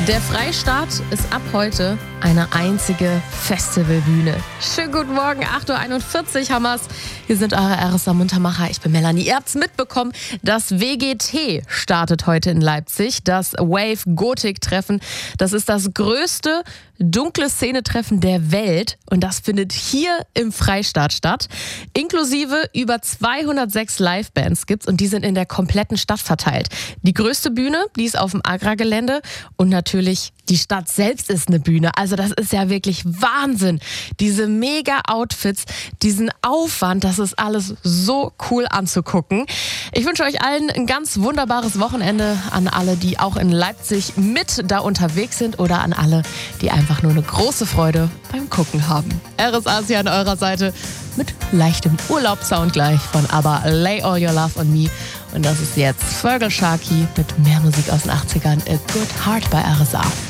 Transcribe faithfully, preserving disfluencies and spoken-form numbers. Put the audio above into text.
Der Freistaat ist ab heute eine einzige Festivalbühne. Schönen guten Morgen, acht Uhr einundvierzig haben wir's. Hier sind eure R S A-Muntermacher. Ich bin Melanie. Ihr habt's mitbekommen, das W G T startet heute in Leipzig. Das Wave Gothic Treffen. Das ist das größte dunkle Szenetreffen der Welt. Und das findet hier im Freistaat statt. Inklusive über zweihundertsechs Livebands gibt's und die sind in der kompletten Stadt verteilt. Die größte Bühne, die ist auf dem Agrargelände und natürlich die Stadt selbst ist eine Bühne. Also das ist ja wirklich Wahnsinn. Diese Mega-Outfits, diesen Aufwand, das ist alles so cool anzugucken. Ich wünsche euch allen ein ganz wunderbares Wochenende, an alle, die auch in Leipzig mit da unterwegs sind oder an alle, die einfach nur eine große Freude beim Gucken haben. R S A ist hier an eurer Seite mit leichtem Urlaubssound gleich von ABBA, Lay All Your Love on Me. Und das ist jetzt Vögel Sharky mit mehr Musik aus den achtzigern. A Good Heart bei R S A.